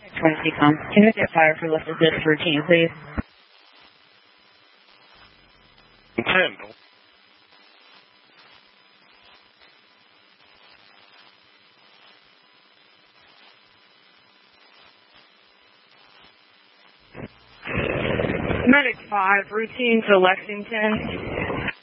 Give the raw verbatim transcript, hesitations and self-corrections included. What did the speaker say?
twenty com. Can you get fire for left assist routine, please? ten. Medic five, routine to Lexington.